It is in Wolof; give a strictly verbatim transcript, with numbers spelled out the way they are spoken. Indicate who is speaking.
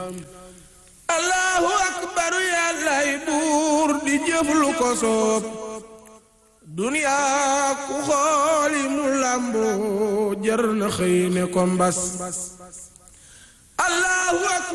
Speaker 1: allahu akbar yàllay buur di jëf lu ko soob duniyaa ku xooli mu làmboo jër na xëy ne ko mbas allahu akbar